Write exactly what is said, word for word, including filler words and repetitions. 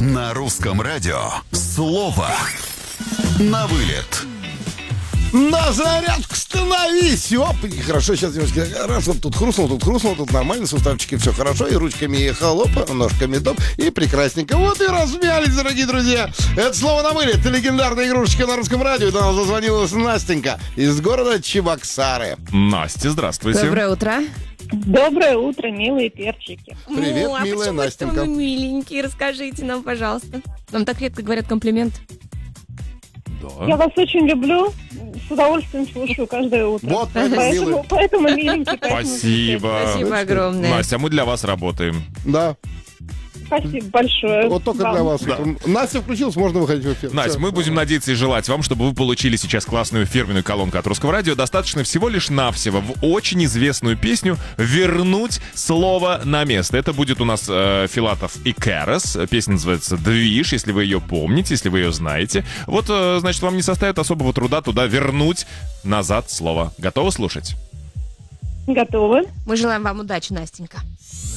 На русском радио слово на вылет. На зарядку становись! Оп, и хорошо, сейчас девочки, раз вот тут хрустнул, тут хрустнул, тут нормально, суставчики, все хорошо, и ручками и хлопа, ножками доп, и прекрасненько. Вот и размялись, дорогие друзья. Это слово на вылет, легендарная игрушечка на русском радио. До нас зазвонилась Настенька из города Чебоксары. Настя, здравствуйте. Доброе утро. Доброе утро, милые перчики. Привет, ну, а милая почему Настенька. это вы миленькие? Расскажите нам, пожалуйста. Нам так редко говорят комплимент. Да. Я вас очень люблю, с удовольствием слушаю каждое утро. Вот, поэтому, Поэтому, милая. поэтому миленький. поэтому Спасибо. Спасибо огромное. Настя, а мы для вас работаем. Да, Спасибо большое. вот только вам. для вас. Да. Настя включилась, можно выходить в эфир. Настя, Всё. мы будем надеяться и желать вам, чтобы вы получили сейчас классную фирменную колонку от русского радио. Достаточно всего лишь навсего в очень известную песню вернуть слово на место. Это будет у нас э, Филатов и Кэрос. Песня называется «Движ», если вы ее помните, если вы ее знаете. Вот, э, значит, вам не составит особого труда туда вернуть назад слово. Готовы слушать? Готовы? Мы желаем вам удачи, Настенька.